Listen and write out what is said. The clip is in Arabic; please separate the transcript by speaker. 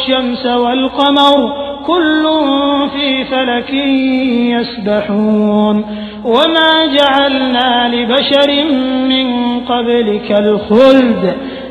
Speaker 1: والشمس والقمر كل في فلك يسبحون وما جعلنا لبشر من قبلك الخلد